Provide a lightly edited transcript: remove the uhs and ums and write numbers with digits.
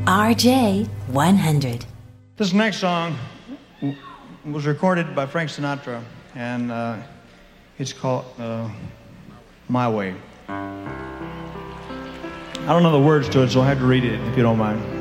RJ100. This next song was recorded by Frank Sinatra, and it's called My Way. I don't know the words to it, so I have to read it if you don't mind.